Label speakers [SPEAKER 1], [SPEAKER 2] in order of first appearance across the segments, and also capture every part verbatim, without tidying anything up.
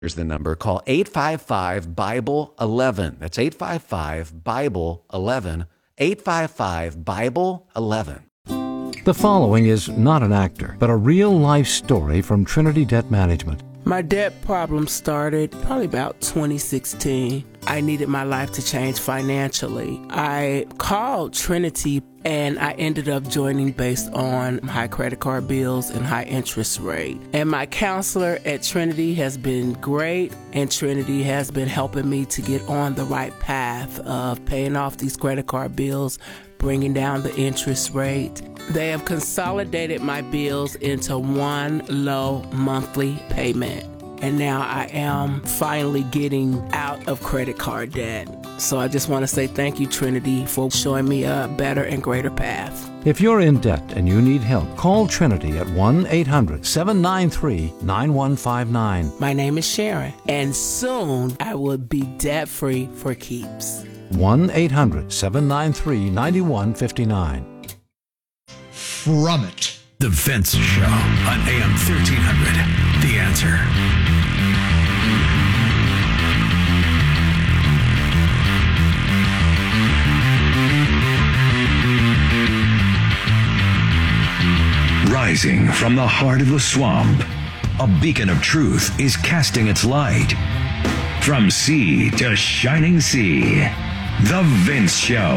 [SPEAKER 1] Here's the number. Call eight five five, Bible eleven. That's eight five five, Bible eleven. eight five five, Bible eleven.
[SPEAKER 2] The following is not an actor, but a real-life story from Trinity Debt Management.
[SPEAKER 3] My debt problem started probably about twenty sixteen. I needed my life to change financially. I called Trinity and I ended up joining based on high credit card bills and high interest rate. And my counselor at Trinity has been great, and Trinity has been helping me to get on the right path of paying off these credit card bills, bringing down the interest rate. They have consolidated my bills into one low monthly payment. And now I am finally getting out of credit card debt. So I just want to say thank you, Trinity, for showing me a better and greater path.
[SPEAKER 2] If you're in debt and you need help, call Trinity at one eight hundred, seven nine three, nine one five nine.
[SPEAKER 3] My name is Sharon, and soon I will be debt-free for keeps.
[SPEAKER 2] one eight hundred, seven nine three, nine one five nine.
[SPEAKER 4] From it.
[SPEAKER 5] The Vince Show on A M thirteen hundred. The Answer. Rising from the heart of the swamp, a beacon of truth is casting its light. From sea to shining sea, The Vince Show.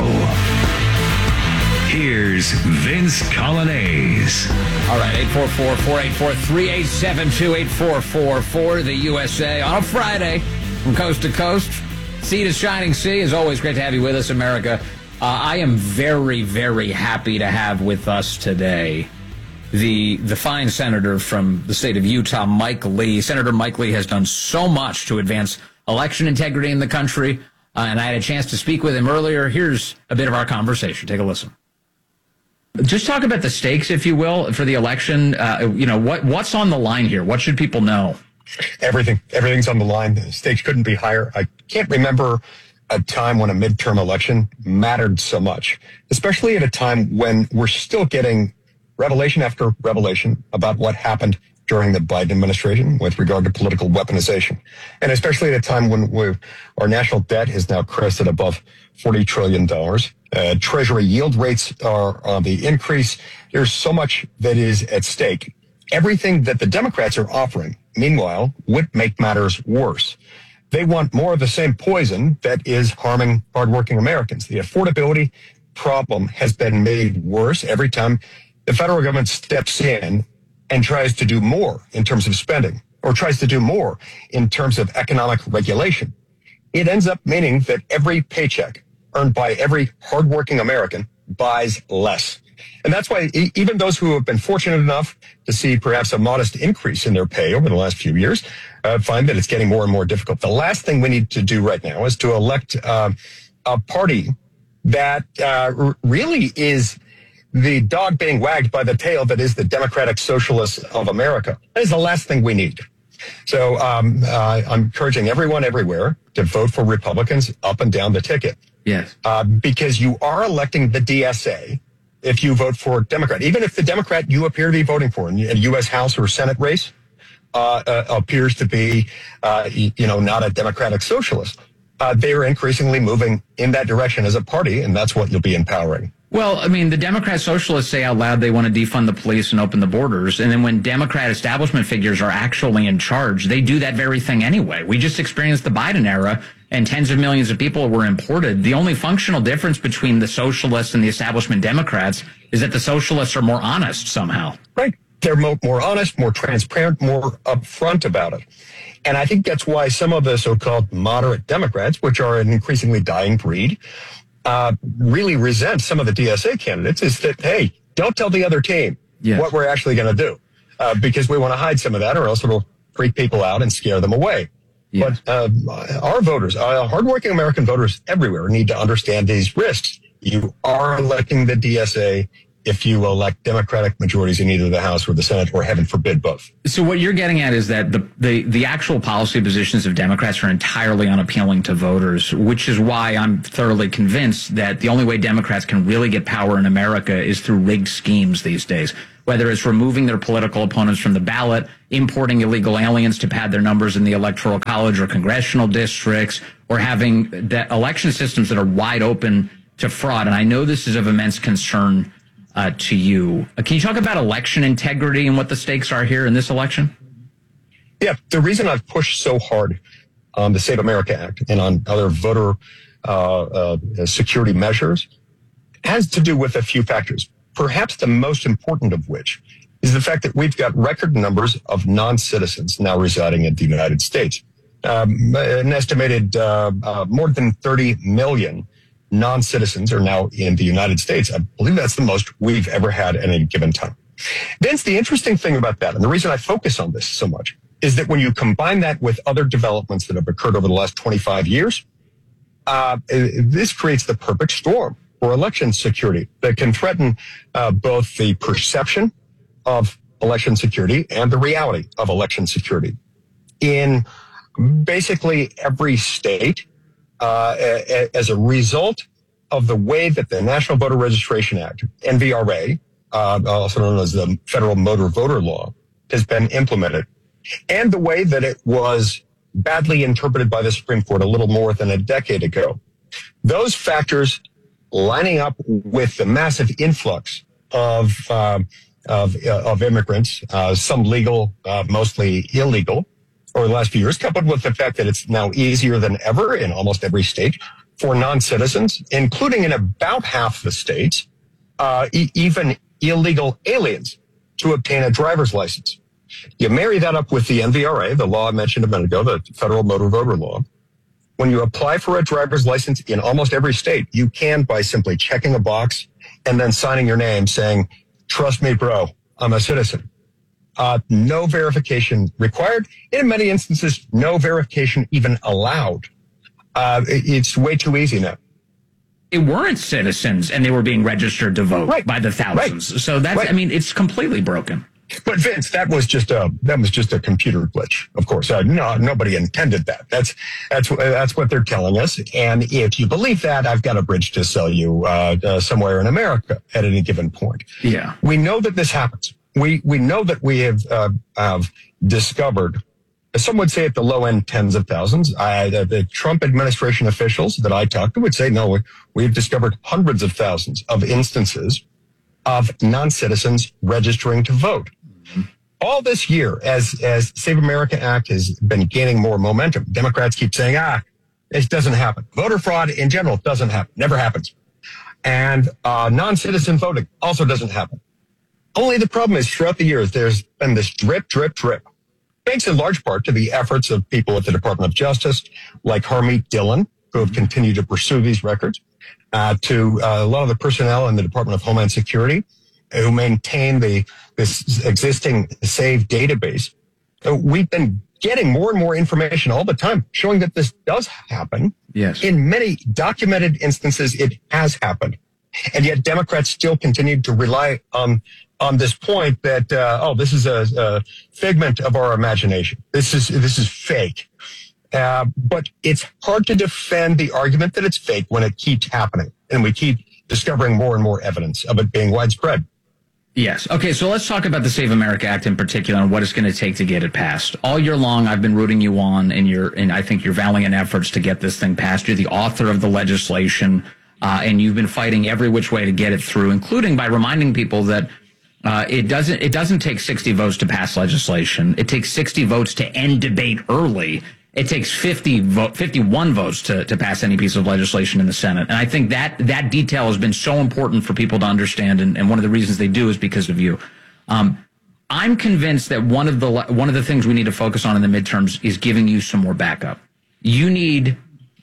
[SPEAKER 5] Here's Vince Colonnese.
[SPEAKER 6] All right, eight four four, four eight four, three eight seven two, eight four four four, the U S A on a Friday from coast to coast, sea to shining sea. As always, great to have you with us, America. Uh, I am very, very happy to have with us today the the fine senator from the state of Utah, Mike Lee. Senator Mike Lee has done so much to advance election integrity in the country, uh, and I had a chance to speak with him earlier. Here's a bit of our conversation. Take a listen. Just talk about the stakes, if you will, for the election. Uh, you know, what what's on the line here? What should people know?
[SPEAKER 7] Everything. Everything's on the line. The stakes couldn't be higher. I can't remember a time when a midterm election mattered so much, especially at a time when we're still getting revelation after revelation about what happened during the Biden administration with regard to political weaponization. And especially at a time when we're, our national debt is now crested above forty trillion dollars. Uh, Treasury yield rates are on the increase. There's so much that is at stake. Everything that the Democrats are offering, meanwhile, would make matters worse. They want more of the same poison that is harming hardworking Americans. The affordability problem has been made worse every time the federal government steps in and tries to do more in terms of spending, or tries to do more in terms of economic regulation. It ends up meaning that every paycheck earned by every hardworking American buys less. And that's why e- even those who have been fortunate enough to see perhaps a modest increase in their pay over the last few years uh, find that it's getting more and more difficult. The last thing we need to do right now is to elect uh, a party that uh, r- really is the dog being wagged by the tail that is the Democratic Socialists of America. That is the last thing we need. So um, uh, I'm encouraging everyone everywhere to vote for Republicans up and down the ticket.
[SPEAKER 6] Yes.
[SPEAKER 7] Uh, because you are electing the D S A if you vote for Democrat. Even if the Democrat you appear to be voting for in a U S House or Senate race uh, uh, appears to be, uh, you know, not a Democratic Socialist, uh, they are increasingly moving in that direction as a party, and that's what you'll be empowering.
[SPEAKER 6] Well, I mean, the Democrat Socialists say out loud they want to defund the police and open the borders. And then when Democrat establishment figures are actually in charge, they do that very thing anyway. We just experienced the Biden era, and tens of millions of people were imported. The only functional difference between the socialists and the establishment Democrats is that the socialists are more honest somehow.
[SPEAKER 7] Right. They're more, more honest, more transparent, more upfront about it. And I think that's why some of the so-called moderate Democrats, which are an increasingly dying breed, Uh, really resent some of the D S A candidates, is that, hey, don't tell the other team yes. what we're actually going to do, uh, because we want to hide some of that, or else it'll freak people out and scare them away. Yes. But uh, our voters, uh, hardworking American voters everywhere, need to understand these risks. You are electing the D S A if you elect Democratic majorities in either the House or the Senate, or heaven forbid, both.
[SPEAKER 6] So what you're getting at is that the, the, the actual policy positions of Democrats are entirely unappealing to voters, which is why I'm thoroughly convinced that the only way Democrats can really get power in America is through rigged schemes these days, whether it's removing their political opponents from the ballot, importing illegal aliens to pad their numbers in the Electoral College or congressional districts, or having the election systems that are wide open to fraud. And I know this is of immense concern Uh, to you. Uh, can you talk about election integrity and what the stakes are here in this election?
[SPEAKER 7] Yeah, the reason I've pushed so hard on the Save America Act and on other voter uh, uh, security measures has to do with a few factors, perhaps the most important of which is the fact that we've got record numbers of non-citizens now residing in the United States. Um, an estimated uh, uh, more than thirty million non-citizens are now in the United States. I believe that's the most we've ever had at any given time. Vince, the interesting thing about that, and the reason I focus on this so much, is that when you combine that with other developments that have occurred over the last twenty-five years, uh, this creates the perfect storm for election security that can threaten uh, both the perception of election security and the reality of election security. In basically every state, Uh, as a result of the way that the National Voter Registration Act, N V R A, uh, also known as the Federal Motor Voter Law, has been implemented, and the way that it was badly interpreted by the Supreme Court a little more than a decade ago. Those factors lining up with the massive influx of uh, of, uh, of immigrants, uh, some legal, uh, mostly illegal, over the last few years, coupled with the fact that it's now easier than ever in almost every state for non-citizens, including in about half the states, uh, e- even illegal aliens, to obtain a driver's license. You marry that up with the N V R A, the law I mentioned a minute ago, the Federal Motor Voter Law. When you apply for a driver's license in almost every state, you can, by simply checking a box and then signing your name saying, "Trust me, bro, I'm a citizen." Uh, no verification required. In many instances, no verification even allowed. Uh, it, it's way too easy now.
[SPEAKER 6] They weren't citizens and they were being registered to vote
[SPEAKER 7] right.
[SPEAKER 6] by the thousands.
[SPEAKER 7] Right.
[SPEAKER 6] So that's,
[SPEAKER 7] right.
[SPEAKER 6] I mean, it's completely broken.
[SPEAKER 7] But Vince, that was just a that was just a computer glitch. Of course, uh, no, nobody intended that. That's that's that's what they're telling us. And if you believe that, I've got a bridge to sell you uh, uh, somewhere in America at any given point.
[SPEAKER 6] Yeah,
[SPEAKER 7] we know that this happens. We we know that we have uh, have discovered, some would say at the low end, tens of thousands. I, the, the Trump administration officials that I talked to would say, no, we, we've discovered hundreds of thousands of instances of non-citizens registering to vote. Mm-hmm. All this year, as as Save America Act has been gaining more momentum, Democrats keep saying, ah, it doesn't happen. Voter fraud in general doesn't happen, never happens. And uh, non-citizen voting also doesn't happen. Only the problem is throughout the years, there's been this drip, drip, drip. Thanks in large part to the efforts of people at the Department of Justice, like Harmeet Dillon, who have continued to pursue these records, uh, to uh, a lot of the personnel in the Department of Homeland Security, who maintain the this existing SAVE database. So we've been getting more and more information all the time, showing that this does happen.
[SPEAKER 6] Yes.
[SPEAKER 7] In many documented instances, it has happened. And yet Democrats still continue to rely on on this point that, uh, oh, this is a, a figment of our imagination. This is this is fake. Uh, but it's hard to defend the argument that it's fake when it keeps happening. And we keep discovering more and more evidence of it being widespread.
[SPEAKER 6] Yes. Okay, so let's talk about the Save America Act in particular and what it's going to take to get it passed. All year long, I've been rooting you on, and you're, and I think you're valiant efforts to get this thing passed. You're the author of the legislation, uh, and you've been fighting every which way to get it through, including by reminding people that uh, it doesn't it doesn't take sixty votes to pass legislation. It takes sixty votes to end debate early. It takes fifty vote, fifty-one votes to, to pass any piece of legislation in the Senate. And I think that that detail has been so important for people to understand. And, and one of the reasons they do is because of you. Um, I'm convinced that one of the one of the things we need to focus on in the midterms is giving you some more backup. You need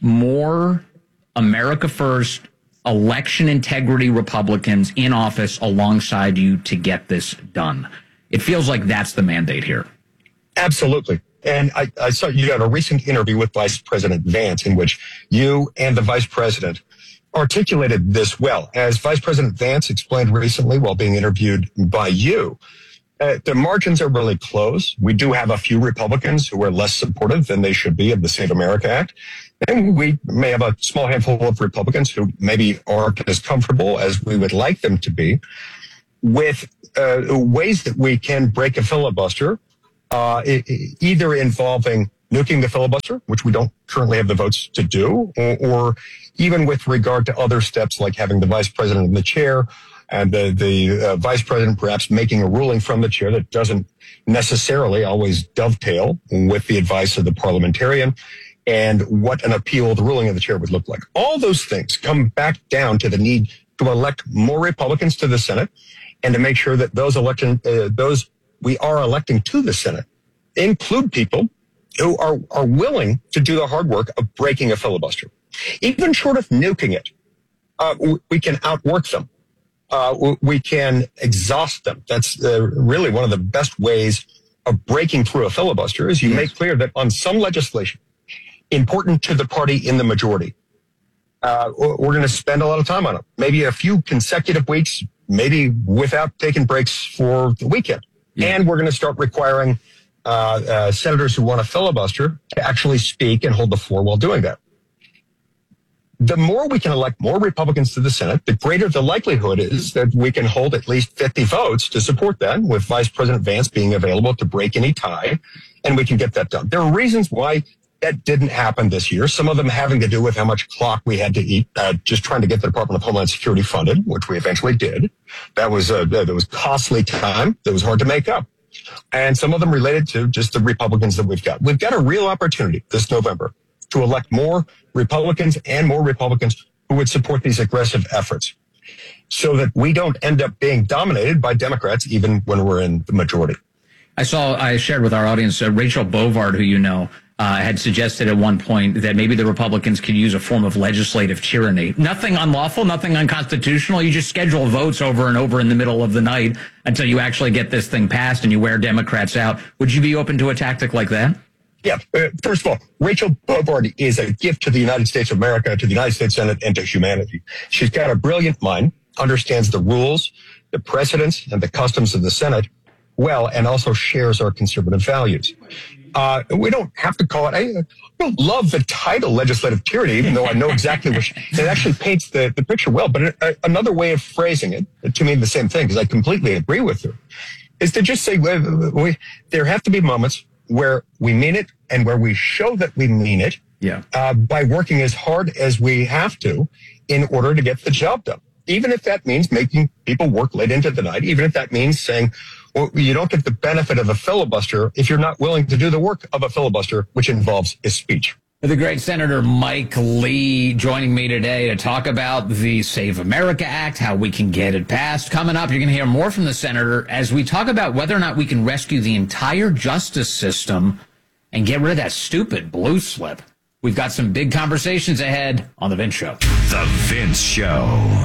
[SPEAKER 6] more America First, election integrity Republicans in office alongside you to get this done. It feels like that's the mandate here.
[SPEAKER 7] Absolutely. And I, I saw you had a recent interview with Vice President Vance in which you and the Vice President articulated this well. As Vice President Vance explained recently while being interviewed by you, uh, the margins are really close. We do have a few Republicans who are less supportive than they should be of the Save America Act. And we may have a small handful of Republicans who maybe aren't as comfortable as we would like them to be with uh, ways that we can break a filibuster, uh, either involving nuking the filibuster, which we don't currently have the votes to do, or, or even with regard to other steps like having the vice president in the chair and the, the uh, vice president perhaps making a ruling from the chair that doesn't necessarily always dovetail with the advice of the parliamentarian and what an appeal of the ruling of the chair would look like. All those things come back down to the need to elect more Republicans to the Senate and to make sure that those election, uh, those we are electing to the Senate include people who are, are willing to do the hard work of breaking a filibuster. Even short of nuking it, uh, we can outwork them. Uh, we can exhaust them. That's uh, really one of the best ways of breaking through a filibuster is you yes. make clear that on some legislation important to the party in the majority, uh, we're going to spend a lot of time on it. Maybe a few consecutive weeks, maybe without taking breaks for the weekend. Yeah. And we're going to start requiring uh, uh, senators who want to filibuster to actually speak and hold the floor while doing that. The more we can elect more Republicans to the Senate, the greater the likelihood is that we can hold at least fifty votes to support that, with Vice President Vance being available to break any tie, and we can get that done. There are reasons why that didn't happen this year, some of them having to do with how much clock we had to eat, uh, just trying to get the Department of Homeland Security funded, which we eventually did. That was uh, that was costly time that was hard to make up. And some of them related to just the Republicans that we've got. We've got a real opportunity this November to elect more Republicans and more Republicans who would support these aggressive efforts so that we don't end up being dominated by Democrats even when we're in the majority.
[SPEAKER 6] I saw, I shared with our audience, uh, Rachel Bovard, who you know, uh, had suggested at one point that maybe the Republicans could use a form of legislative tyranny. Nothing unlawful, nothing unconstitutional. You just schedule votes over and over in the middle of the night until you actually get this thing passed and you wear Democrats out. Would you be open to a tactic like that?
[SPEAKER 7] Yeah. Uh, first of all, Rachel Bovard is a gift to the United States of America, to the United States Senate, and to humanity. She's got a brilliant mind, understands the rules, the precedents, and the customs of the Senate well, and also shares our conservative values. Uh, we don't have to call it, I don't love the title legislative tyranny, even though I know exactly what she, it actually paints the, the picture well. But a, another way of phrasing it, to mean the same thing, because I completely agree with her, is to just say we, we, there have to be moments where we mean it and where we show that we mean it
[SPEAKER 6] yeah.
[SPEAKER 7] uh, by working as hard as we have to in order to get the job done. Even if that means making people work late into the night, even if that means saying, well, you don't get the benefit of a filibuster if you're not willing to do the work of a filibuster, which involves his speech.
[SPEAKER 6] The great Senator Mike Lee joining me today to talk about the Save America Act, how we can get it passed. Coming up, you're going to hear more from the senator as we talk about whether or not we can rescue the entire justice system and get rid of that stupid blue slip. We've got some big conversations ahead on The Vince Show.
[SPEAKER 5] The Vince Show.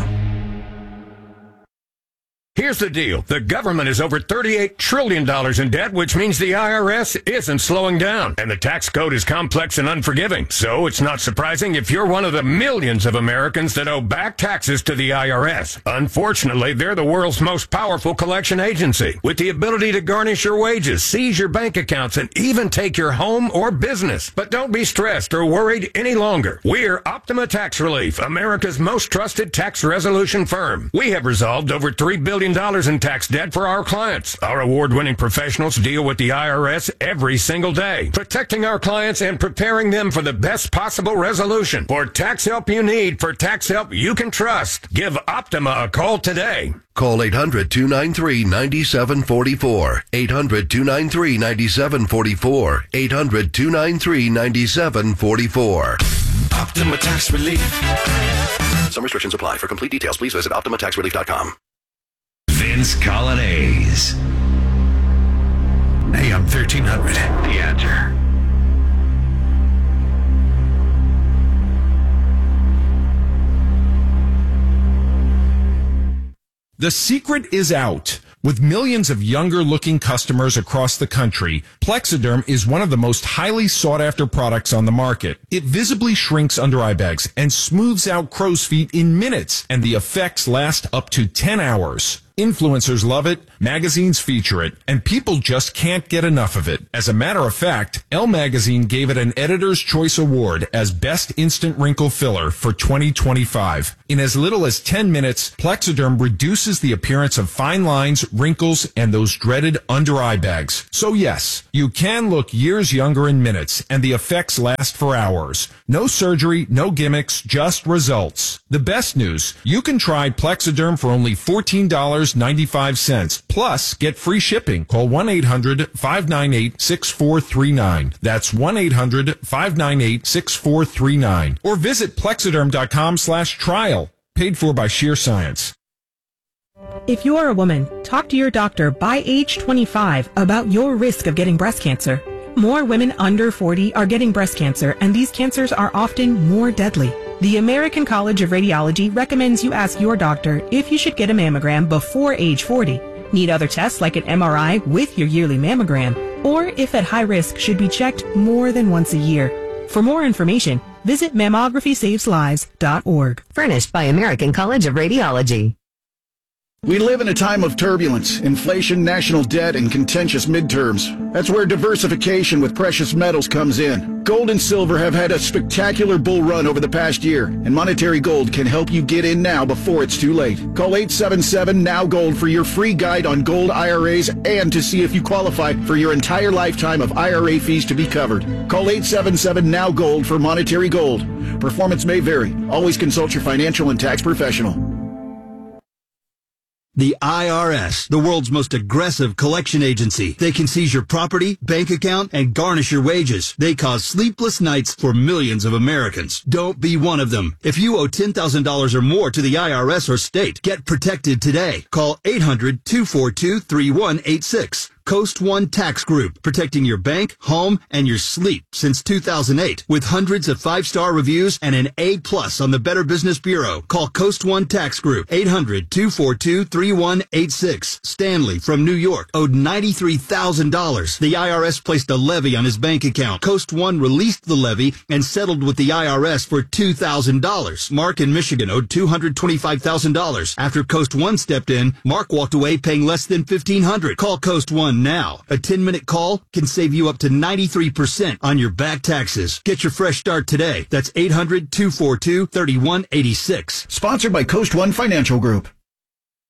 [SPEAKER 8] Here's the deal. The government is over thirty-eight trillion dollars in debt, which means the I R S isn't slowing down. And the tax code is complex and unforgiving. So it's not surprising if you're one of the millions of Americans that owe back taxes to the I R S. Unfortunately, they're the world's most powerful collection agency, with the ability to garnish your wages, seize your bank accounts, and even take your home or business. But don't be stressed or worried any longer. We're Optima Tax Relief, America's most trusted tax resolution firm. We have resolved over three billion dollars in tax debt for our clients. Our award-winning professionals deal with the I R S every single day, protecting our clients and preparing them for the best possible resolution. For tax help you need, for tax help you can trust, give Optima a call today.
[SPEAKER 9] Call eight hundred, two nine three, nine seven four four. eight hundred, two nine three, nine seven four four. eight hundred, two nine three, nine seven four four.
[SPEAKER 10] Optima Tax Relief.
[SPEAKER 9] Some restrictions apply. For complete details, please visit optima tax relief dot com.
[SPEAKER 5] Vince Colonnese.
[SPEAKER 10] A M thirteen hundred.
[SPEAKER 5] The Answer.
[SPEAKER 11] The secret is out. With millions of younger-looking customers across the country, Plexiderm is one of the most highly sought-after products on the market. It visibly shrinks under eye bags and smooths out crow's feet in minutes, and the effects last up to ten hours. Influencers love it, magazines feature it, and people just can't get enough of it. As a matter of fact, Elle Magazine gave it an Editor's Choice Award as Best Instant Wrinkle Filler for twenty twenty-five. In as little as ten minutes, Plexiderm reduces the appearance of fine lines, wrinkles, and those dreaded under-eye bags. So yes, you can look years younger in minutes, and the effects last for hours. No surgery, no gimmicks, just results. The best news, you can try Plexiderm for only fourteen dollars and ninety-five cents. Plus, get free shipping. Call one eight hundred, five nine eight, six four three nine. That's one eight hundred, five nine eight, six four three nine. Or visit plexiderm.com slash trial. Paid for by Sheer Science.
[SPEAKER 12] If you're a woman, talk to your doctor by age twenty-five about your risk of getting breast cancer. More women under forty are getting breast cancer, and these cancers are often more deadly. The American College of Radiology recommends you ask your doctor if you should get a mammogram before age forty, need other tests like an M R I with your yearly mammogram, or if at high risk should be checked more than once a year. For more information, visit mammography saves lives dot org.
[SPEAKER 13] Furnished by American College of Radiology.
[SPEAKER 14] We live in a time of turbulence, inflation, national debt, and contentious midterms. That's where diversification with precious metals comes in. Gold and silver have had a spectacular bull run over the past year, and Monetary Gold can help you get in now before it's too late. Call eight seven seven, N O W Gold for your free guide on gold I R As and to see if you qualify for your entire lifetime of I R A fees to be covered. Call eight seven seven, N O W Gold for Monetary Gold. Performance may vary. Always consult your financial and tax professional.
[SPEAKER 15] The I R S, the world's most aggressive collection agency. They can seize your property, bank account, and garnish your wages. They cause sleepless nights for millions of Americans. Don't be one of them. If you owe ten thousand dollars or more to the I R S or state, get protected today. Call eight hundred, two four two, three one eight six. Coast One Tax Group, protecting your bank, home, and your sleep since two thousand eight. With hundreds of five-star reviews and an A plus on the Better Business Bureau. Call Coast One Tax Group, eight hundred, two four two, three one eight six. Stanley from New York owed ninety-three thousand dollars. The I R S placed a levy on his bank account. Coast One released the levy and settled with the I R S for two thousand dollars. Mark in Michigan owed two hundred twenty-five thousand dollars. After Coast One stepped in, Mark walked away paying less than fifteen hundred dollars. Call Coast One now. A ten-minute call can save you up to ninety-three percent on your back taxes. Get your fresh start today. That's eight hundred, two four two, three one eight six.
[SPEAKER 14] Sponsored by Coast One Financial Group.